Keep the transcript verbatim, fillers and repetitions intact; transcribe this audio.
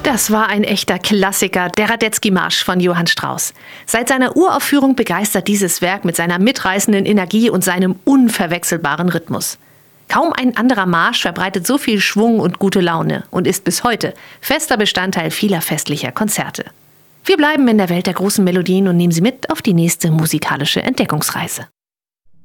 Das war ein echter Klassiker, der Radetzky-Marsch von Johann Strauss. Seit seiner Uraufführung begeistert dieses Werk mit seiner mitreißenden Energie und seinem unverwechselbaren Rhythmus. Kaum ein anderer Marsch verbreitet so viel Schwung und gute Laune und ist bis heute fester Bestandteil vieler festlicher Konzerte. Wir bleiben in der Welt der großen Melodien und nehmen Sie mit auf die nächste musikalische Entdeckungsreise.